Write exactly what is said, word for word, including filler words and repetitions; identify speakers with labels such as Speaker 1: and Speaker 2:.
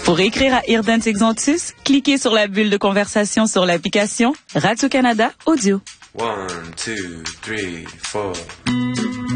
Speaker 1: Pour écrire à Irden Exantus, cliquez sur la bulle de conversation sur l'application Radio-Canada Audio.
Speaker 2: One, two, three, four.